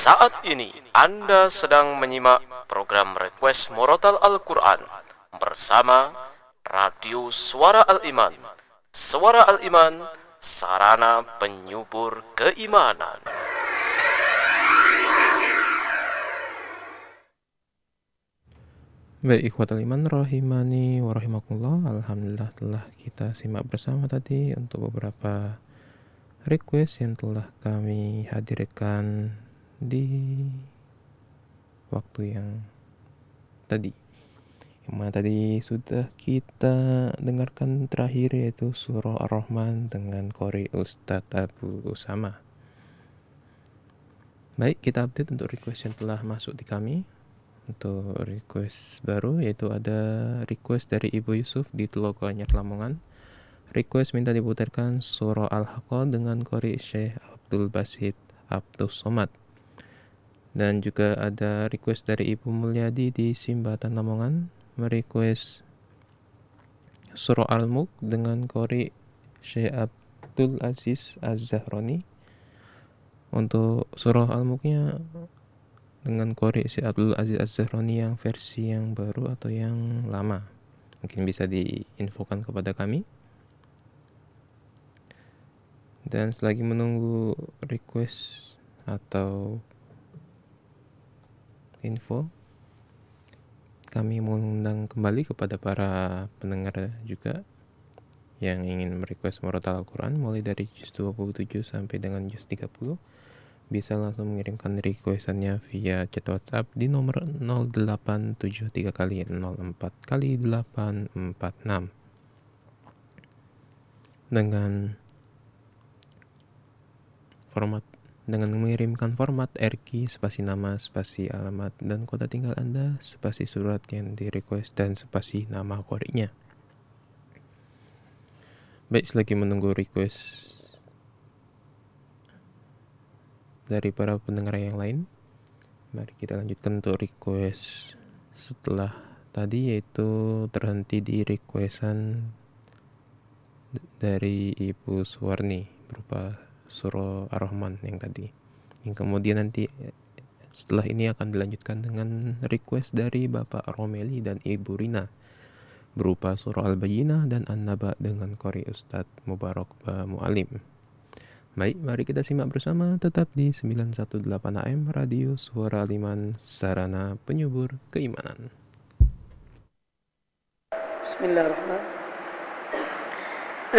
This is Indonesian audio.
Saat ini Anda sedang menyimak program Request Murotal Al-Quran bersama Radio Suara Al-Iman. Suara Al-Iman, sarana penyubur keimanan. Baik, ikhwatal iman rahimani wa rahimakumullah. Alhamdulillah telah kita simak bersama tadi untuk beberapa request yang telah kami hadirkan di waktu yang tadi. Yang mana tadi sudah kita dengarkan terakhir, yaitu surah Ar-Rahman dengan qori Ustadz Abu Usama. Baik, kita update untuk request yang telah masuk di kami. Untuk request baru, yaitu ada request dari Ibu Yusuf di Telogo Anyar Lamongan. Request minta diputarkan surah Al-Haqqah dengan qori Syekh Abdul Basit Abdus Somad. Dan juga ada request dari Ibu Mulyadi di Simbatan Lamongan, merequest surah Al-Mulk dengan qori Syekh Abdul Aziz Az-Zahroni. Untuk surah Al-Mulknya dengan qori Syekh Abdul Aziz Az-Zahroni yang versi yang baru atau yang lama, mungkin bisa diinfokan kepada kami. Dan selagi menunggu request atau info, kami mengundang kembali kepada para pendengar juga yang ingin merequest Murotal Al-Quran mulai dari juz 27 sampai dengan juz 30, bisa langsung mengirimkan requestannya via chat WhatsApp di nomor 0873 kali 04 kali 846 dengan mengirimkan format RQ spasi nama spasi alamat dan kota tinggal Anda spasi surat yang di request dan spasi nama qori'nya. Baik, selagi menunggu request dari para pendengar yang lain, mari kita lanjutkan untuk request setelah tadi, yaitu terhenti di requestan dari Ibu Suwarni berupa surah Ar-Rahman yang tadi. Yang kemudian nanti setelah ini akan dilanjutkan dengan request dari Bapak Romeli dan Ibu Rina berupa surah Al-Bayyinah dan An-Naba dengan qori Ustadz Mubarak Mu'alim. Baik, mari kita simak bersama tetap di 918 AM Radio Suara Al-Iman, sarana penyubur keimanan. Bismillahirrahmanirrahim.